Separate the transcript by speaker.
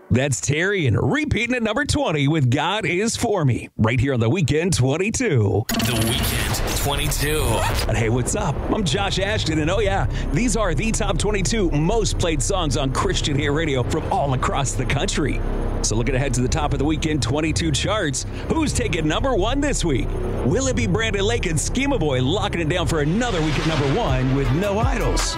Speaker 1: That's Terry and repeating at number 20 with God Is For Me, right here on The Weekend 22.
Speaker 2: The Weekend 22.
Speaker 1: And hey, what's up? I'm Josh Ashton, and oh yeah, these are the top 22 most played songs on Christian hit radio from all across the country. So looking ahead to the top of the Weekend 22 charts, who's taking number one this week? Will it be Brandon Lake and Schema Boy locking it down for another week at number one with No Idols?